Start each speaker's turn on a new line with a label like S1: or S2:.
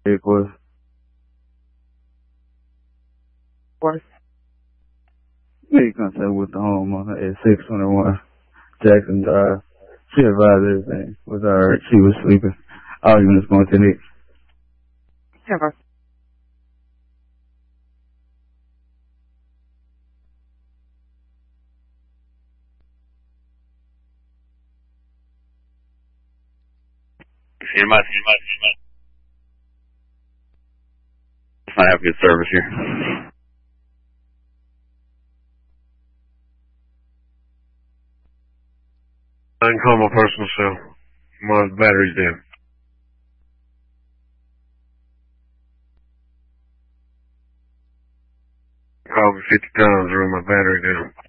S1: Of course.
S2: Course.
S1: Made contact with the homeowner at 621 Jackson Drive. She advised everything was alright. She was sleeping. All units going to Nick.
S2: Never.
S3: You must not have good service here.
S4: I can call my personal cell. My battery's down. Call me 50 times, run my battery down.